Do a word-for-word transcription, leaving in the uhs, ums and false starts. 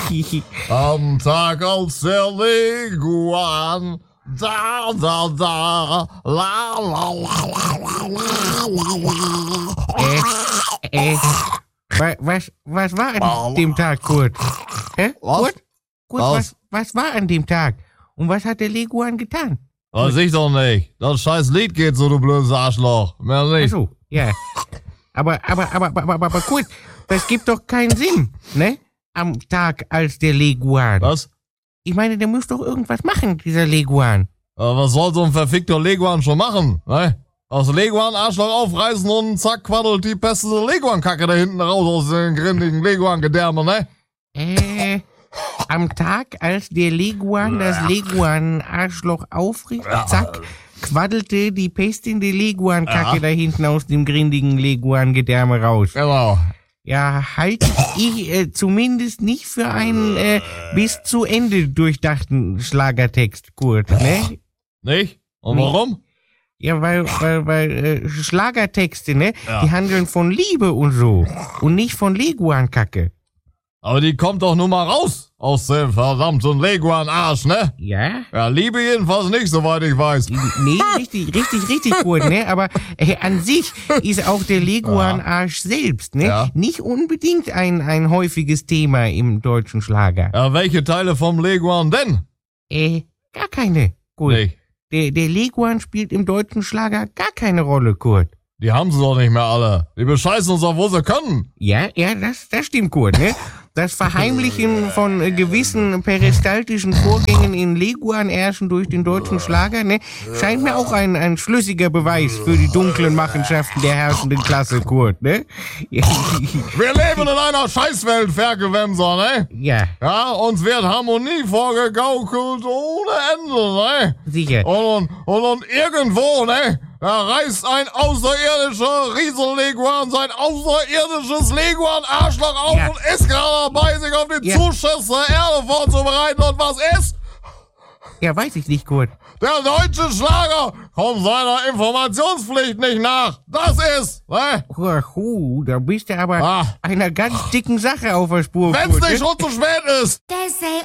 Am Tag als der Leguan, da, da, da, la, la, la, la, la, la, la. Äh, äh, wa- was, was war an dem Tag, Kurt? Hä? Was? Kurt? Kurt, Was? was, was war an dem Tag? Und was hat der Leguan getan? Weiß ich doch nicht. Das scheiß Lied geht so, du blödes Arschloch. Mehr Ach nicht. so, ja. Aber, aber, aber, aber, aber, aber Kurt, das gibt doch keinen Sinn, ne? Am Tag als der Leguan. Was? Ich meine, der muss doch irgendwas machen, dieser Leguan. Aber was soll so ein verfickter Leguan schon machen, ne? Aus Leguan Arschloch aufreißen und zack, quaddelt die beste Leguan-Kacke da hinten raus aus den grindigen Leguan-Gedärme, ne? Äh, am Tag, als der Leguan das Leguan-Arschloch aufriss, zack, quaddelte die Pest in die Leguan-Kacke Ja. da hinten aus dem grindigen Leguan-Gedärme raus. Genau. Ja, halte ich äh, zumindest nicht für einen äh, bis zu Ende durchdachten Schlagertext, Kurt, ne? Nicht? Und Nee. warum? Ja, weil, weil, weil äh, Schlagertexte, ne? Ja. Die handeln von Liebe und so und nicht von Leguan-Kacke. Aber die kommt doch nur mal raus aus dem verdammten Leguan-Arsch, ne? Ja? Ja, Liebe jedenfalls nicht, soweit ich weiß. Nee, richtig, richtig, richtig gut, ne? Aber äh, an sich ist auch der Leguan-Arsch selbst, ne? Ja. Nicht unbedingt ein, ein häufiges Thema im deutschen Schlager. Ja, welche Teile vom Leguan denn? Äh, gar keine, Kurt. Nicht. Der, der Leguan spielt im deutschen Schlager gar keine Rolle, Kurt. Die haben sie doch nicht mehr alle. Die bescheißen uns doch, wo sie können. Ja, ja, das, das stimmt, Kurt, ne? Das Verheimlichen von äh, gewissen peristaltischen Vorgängen in Leguan-Ärschen durch den deutschen Schlager, ne, scheint mir auch ein, ein schlüssiger Beweis für die dunklen Machenschaften der herrschenden Klasse, Kurt, ne? Wir leben in einer Scheißwelt, Ferkelwemser, ne? Ja, Ja, uns wird Harmonie vorgegaukelt ohne Ende, ne? sicher. Und, und, und irgendwo, ne? Da reißt ein außerirdischer Riesenleguan sein außerirdisches Leguan-Arschloch auf Ja. und ist gerade dabei, sich auf den Ja. Zuschuss der Erde vorzubereiten. Und was ist? Ja, weiß ich nicht, Kurt. Der deutsche Schlager kommt seiner Informationspflicht nicht nach. Das ist, ne? Hu, da bist du aber Ah. einer ganz dicken Sache auf der Spur, Wenn's Kurt, nicht ne? schon zu spät ist. They say